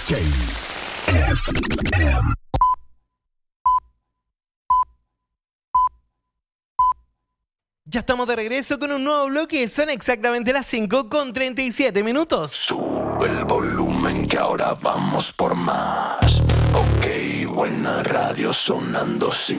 FM. Ya estamos de regreso con un nuevo bloque. Son exactamente las 5:37. Sube el volumen que ahora vamos por más. Ok, buena radio sonando sin